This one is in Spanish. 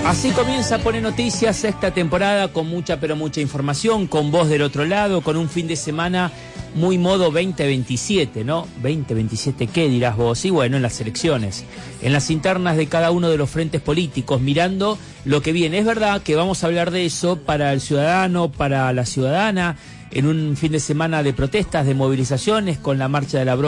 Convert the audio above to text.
Así comienza Pone Noticias, sexta temporada, con mucha pero mucha información, con vos del otro lado, con un fin de semana muy modo 2027, ¿no? 2027, ¿qué dirás vos? Y bueno, en las elecciones, en las internas de cada uno de los frentes políticos, mirando lo que viene. Es verdad que vamos a hablar de eso para el ciudadano, para la ciudadana, en un fin de semana de protestas, de movilizaciones, con la marcha de la bronca